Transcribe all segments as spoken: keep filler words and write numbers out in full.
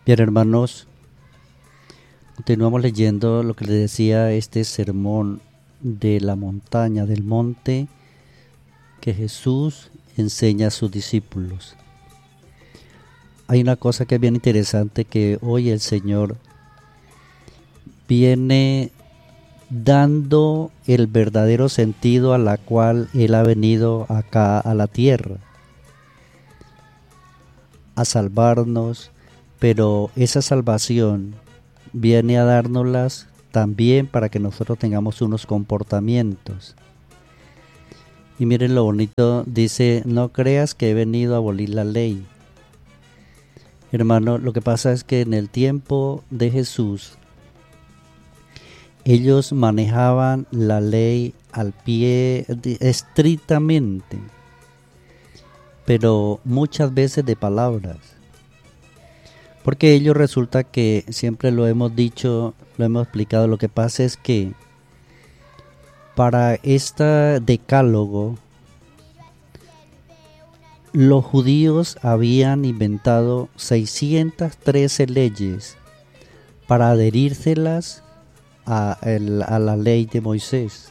Bien, hermanos, continuamos leyendo lo que les decía, este sermón de la montaña, del monte, que Jesús enseña a sus discípulos. Hay una cosa que es bien interesante, que hoy el Señor viene dando el verdadero sentido a la cual Él ha venido acá a la tierra, a salvarnos, pero esa salvación viene a dárnoslas también para que nosotros tengamos unos comportamientos. Y miren lo bonito, dice, no creas que he venido a abolir la ley. Hermano, lo que pasa es que en el tiempo de Jesús, ellos manejaban la ley al pie estrictamente, pero muchas veces de palabras. Porque ellos resulta que, siempre lo hemos dicho, lo hemos explicado, lo que pasa es que para este decálogo, los judíos habían inventado seiscientas trece leyes para adherírselas a, el, a la ley de Moisés.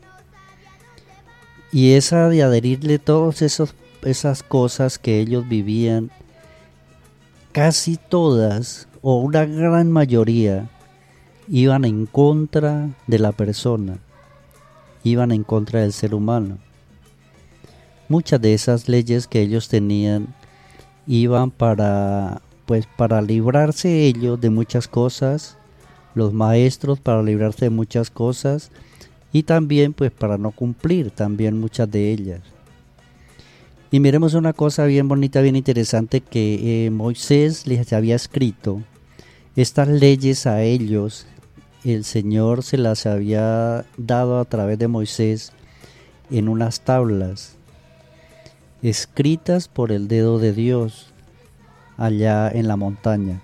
Y esa de adherirle todas esos, esas cosas que ellos vivían, casi todas o una gran mayoría iban en contra de la persona, iban en contra del ser humano. Muchas de esas leyes que ellos tenían iban para, pues, para librarse ellos de muchas cosas, los maestros para librarse de muchas cosas, y también pues para no cumplir también muchas de ellas. Y miremos una cosa bien bonita, bien interesante, que eh, Moisés les había escrito estas leyes a ellos. El Señor se las había dado a través de Moisés en unas tablas escritas por el dedo de Dios allá en la montaña.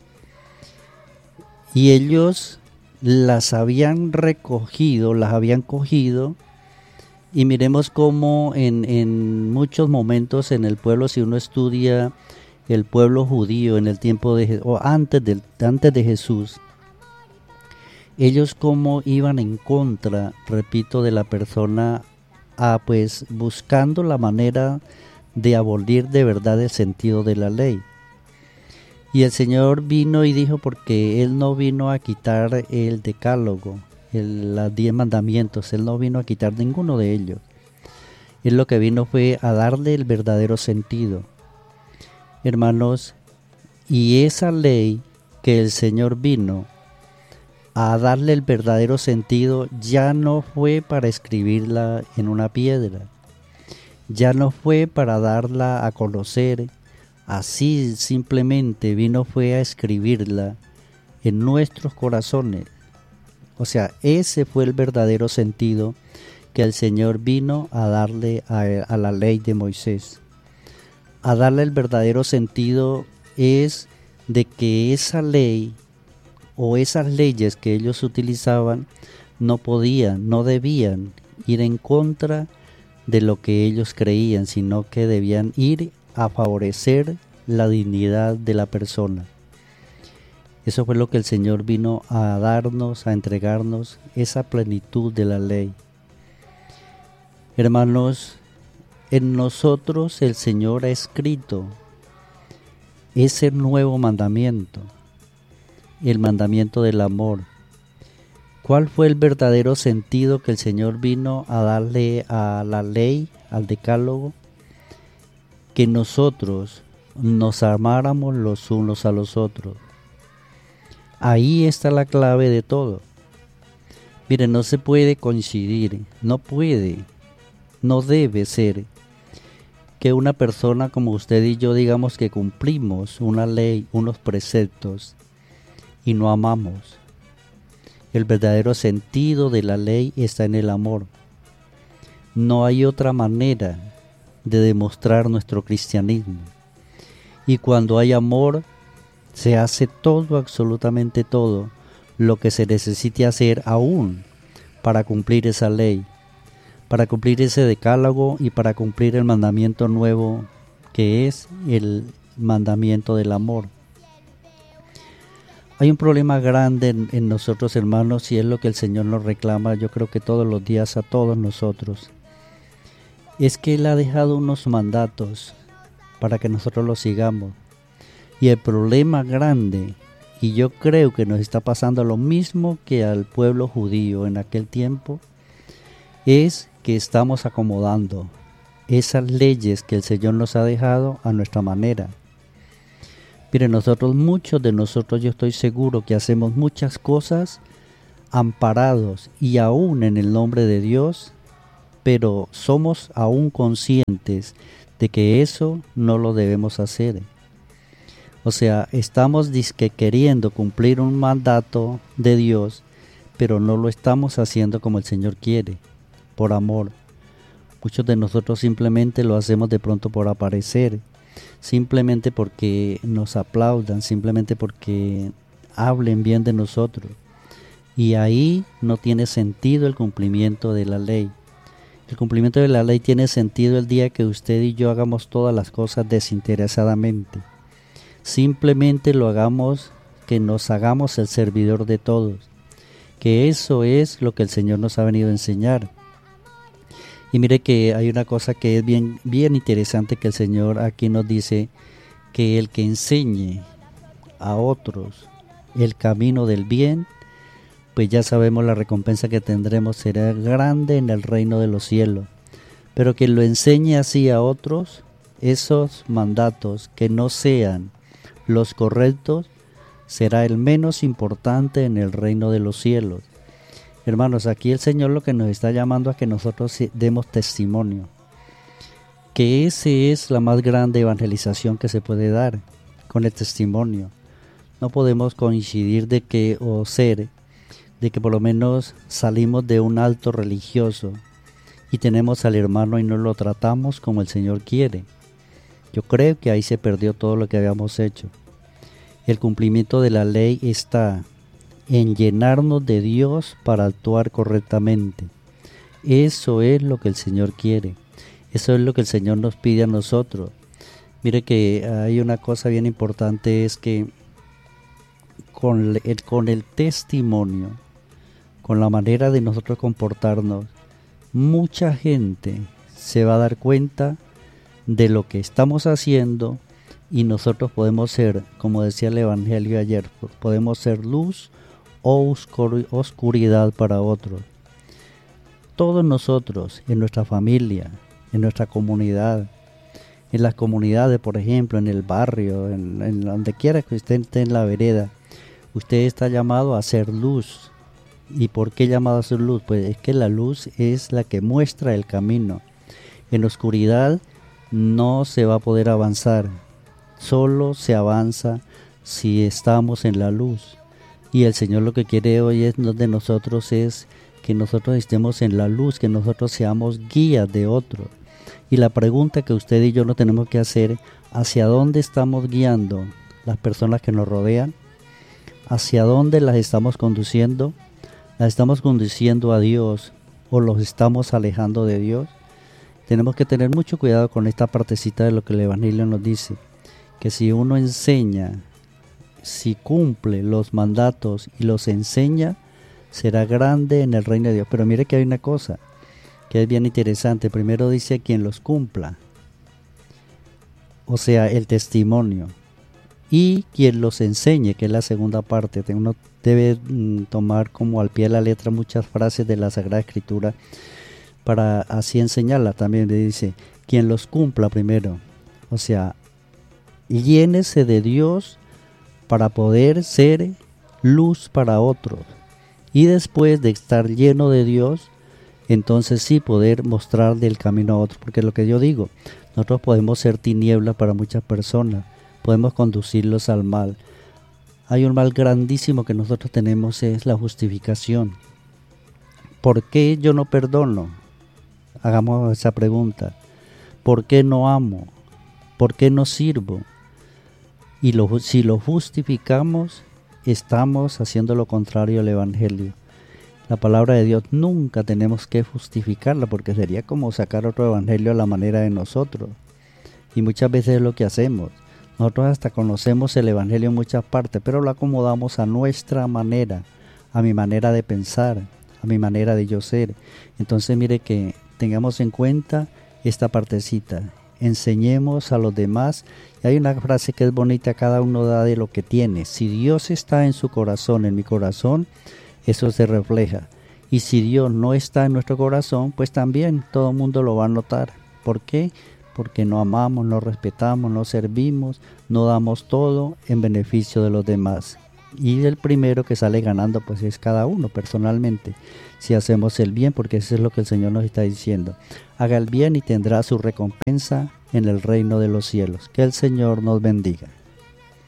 Y ellos las habían recogido, las habían cogido. Y miremos cómo en, en muchos momentos en el pueblo, si uno estudia el pueblo judío en el tiempo de o antes de, antes de Jesús, ellos cómo iban en contra, repito, de la persona, a, pues buscando la manera de abolir de verdad el sentido de la ley. Y el Señor vino y dijo, porque Él no vino a quitar el decálogo, el, los diez mandamientos, Él no vino a quitar ninguno de ellos. Él lo que vino fue a darle el verdadero sentido. Hermanos, y esa ley que el Señor vino a darle el verdadero sentido, ya no fue para escribirla en una piedra, ya no fue para darla a conocer, así simplemente vino fue a escribirla en nuestros corazones. O sea, ese fue el verdadero sentido que el Señor vino a darle a, a la ley de Moisés. A darle el verdadero sentido es de que esa ley o esas leyes que ellos utilizaban no podían, no debían ir en contra de lo que ellos creían, sino que debían ir a favorecer la dignidad de la persona. Eso fue lo que el Señor vino a darnos, a entregarnos, esa plenitud de la ley. Hermanos, en nosotros el Señor ha escrito ese nuevo mandamiento, el mandamiento del amor. ¿Cuál fue el verdadero sentido que el Señor vino a darle a la ley, al decálogo? Que nosotros nos amáramos los unos a los otros. Ahí está la clave de todo. Miren, no se puede coincidir, no puede, no debe ser que una persona como usted y yo digamos que cumplimos una ley, unos preceptos y no amamos. El verdadero sentido de la ley está en el amor. No hay otra manera de demostrar nuestro cristianismo. Y cuando hay amor, se hace todo, absolutamente todo, lo que se necesite hacer aún para cumplir esa ley, para cumplir ese decálogo y para cumplir el mandamiento nuevo que es el mandamiento del amor. Hay un problema grande en, en nosotros, hermanos, y es lo que el Señor nos reclama, yo creo que todos los días a todos nosotros. Es que Él ha dejado unos mandatos para que nosotros los sigamos. Y el problema grande, y yo creo que nos está pasando lo mismo que al pueblo judío en aquel tiempo, es que estamos acomodando esas leyes que el Señor nos ha dejado a nuestra manera. Mire, nosotros, muchos de nosotros, yo estoy seguro que hacemos muchas cosas amparados y aún en el nombre de Dios, pero somos aún conscientes de que eso no lo debemos hacer. O sea, estamos disque queriendo cumplir un mandato de Dios, pero no lo estamos haciendo como el Señor quiere, por amor. Muchos de nosotros simplemente lo hacemos de pronto por aparecer, simplemente porque nos aplaudan, simplemente porque hablen bien de nosotros. Y ahí no tiene sentido el cumplimiento de la ley. El cumplimiento de la ley tiene sentido el día que usted y yo hagamos todas las cosas desinteresadamente. Simplemente lo hagamos, que nos hagamos el servidor de todos. Que eso es lo que el Señor nos ha venido a enseñar. Y mire que hay una cosa que es bien, bien interesante, que el Señor aquí nos dice, que el que enseñe a otros el camino del bien, pues ya sabemos la recompensa que tendremos será grande en el reino de los cielos. Pero quien lo enseñe así a otros, esos mandatos que no sean los correctos, será el menos importante en el reino de los cielos. Hermanos, aquí el Señor lo que nos está llamando a que nosotros demos testimonio, que esa es la más grande evangelización que se puede dar, con el testimonio. No podemos coincidir de que, o ser, de que por lo menos salimos de un alto religioso y tenemos al hermano y no lo tratamos como el Señor quiere. Yo creo que ahí se perdió todo lo que habíamos hecho. El cumplimiento de la ley está en llenarnos de Dios para actuar correctamente. Eso es lo que el Señor quiere. Eso es lo que el Señor nos pide a nosotros. Mire que hay una cosa bien importante, es que con el, con el testimonio, con la manera de nosotros comportarnos, mucha gente se va a dar cuenta de lo que estamos haciendo y nosotros podemos ser, como decía el Evangelio ayer, podemos ser luz o oscuridad para otros. Todos nosotros, en nuestra familia, en nuestra comunidad, en las comunidades, por ejemplo, en el barrio, en, en donde quiera que usted esté en la vereda, usted está llamado a ser luz. ¿Y por qué llamado a ser luz? Pues es que la luz es la que muestra el camino. En la oscuridad no se va a poder avanzar, solo se avanza si estamos en la luz. Y el Señor lo que quiere hoy es de nosotros es que nosotros estemos en la luz, que nosotros seamos guías de otros. Y la pregunta que usted y yo nos tenemos que hacer, ¿hacia dónde estamos guiando las personas que nos rodean? ¿Hacia dónde las estamos conduciendo? ¿Las estamos conduciendo a Dios o los estamos alejando de Dios? Tenemos que tener mucho cuidado con esta partecita de lo que el Evangelio nos dice, que si uno enseña, si cumple los mandatos y los enseña, será grande en el reino de Dios. Pero mire que hay una cosa que es bien interesante. Primero dice quien los cumpla, o sea, el testimonio, y quien los enseñe, que es la segunda parte. Uno debe mm, tomar como al pie de la letra muchas frases de la Sagrada Escritura para así enseñarla. También le dice quien los cumpla primero, o sea, llénese de Dios para poder ser luz para otros, y después de estar lleno de Dios, entonces sí poder mostrarle el camino a otros, porque es lo que yo digo, nosotros podemos ser tinieblas para muchas personas, podemos conducirlos al mal. Hay un mal grandísimo que nosotros tenemos, es la justificación. ¿Por qué yo no perdono? Hagamos esa pregunta. ¿Por qué no amo? ¿Por qué no sirvo? Y lo, si lo justificamos, estamos haciendo lo contrario al Evangelio. La palabra de Dios nunca tenemos que justificarla, porque sería como sacar otro evangelio a la manera de nosotros. Y muchas veces es lo que hacemos. Nosotros hasta conocemos el Evangelio en muchas partes, pero lo acomodamos a nuestra manera, a mi manera de pensar, a mi manera de yo ser. Entonces mire que tengamos en cuenta esta partecita. Enseñemos a los demás. Y hay una frase que es bonita, cada uno da de lo que tiene. Si Dios está en su corazón, en mi corazón, eso se refleja. Y si Dios no está en nuestro corazón, pues también todo el mundo lo va a notar. ¿Por qué? Porque no amamos, no respetamos, no servimos, no damos todo en beneficio de los demás. Y el primero que sale ganando pues es cada uno personalmente, si hacemos el bien, porque eso es lo que el Señor nos está diciendo. Haga el bien y tendrá su recompensa en el reino de los cielos. Que el Señor nos bendiga.